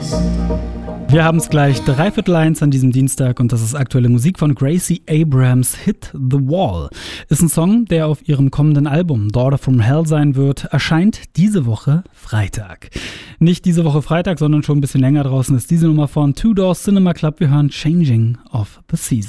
Wir haben es gleich 1:15 an diesem Dienstag und das ist aktuelle Musik von Gracie Abrams. Hit the Wall ist ein Song, der auf ihrem kommenden Album Daughter from Hell sein wird, erscheint diese Woche Freitag. Nicht diese Woche Freitag, sondern schon ein bisschen länger draußen ist diese Nummer von Two Door Cinema Club. Wir hören Changing of the Season.